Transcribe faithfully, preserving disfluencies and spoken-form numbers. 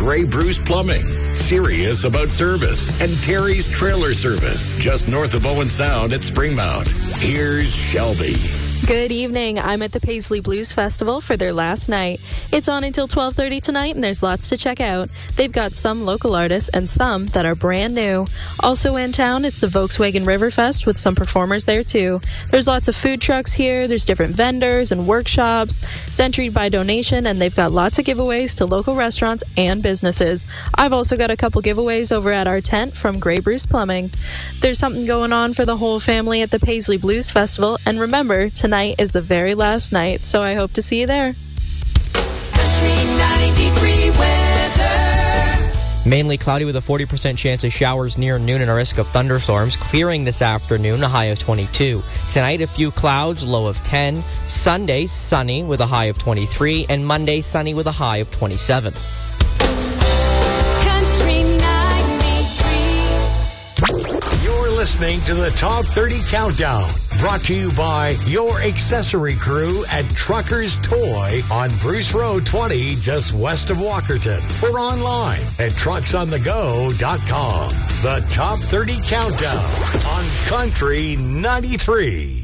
Grey Bruce Plumbing, serious about service, and Terry's Trailer Service, just north of Owen Sound at Springmount. Here's Shelby. Good evening. I'm at the Paisley Blues Festival for their last night. It's on until twelve thirty tonight, and there's lots to check out. They've got some local artists and some that are brand new. Also in town, it's the Volkswagen Riverfest with some performers there too. There's lots of food trucks here. There's different vendors and workshops. It's entry by donation, and they've got lots of giveaways to local restaurants and businesses. I've also got a couple giveaways over at our tent from Grey Bruce Plumbing. There's something going on for the whole family at the Paisley Blues Festival, and remember, tonight is the very last night, so I hope to see you there. Country ninety-three weather. Mainly cloudy with a forty percent chance of showers near noon and a risk of thunderstorms. Clearing this afternoon, a high of twenty-two. Tonight, a few clouds, low of ten. Sunday, sunny with a high of twenty-three. And Monday, sunny with a high of twenty-seven. Country ninety-three. You're listening to the Top thirty Countdown, brought to you by your accessory crew at Truckers Toy on Bruce Road twenty, just west of Walkerton, or online at trucks on the go dot com. The Top thirty Countdown on Country ninety-three.